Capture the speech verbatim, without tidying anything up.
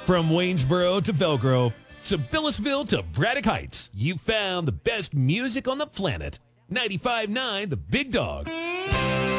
From Waynesboro to Belgrove, to Billisville to Braddock Heights, you found the best music on the planet. ninety-five point nine The Big Dog.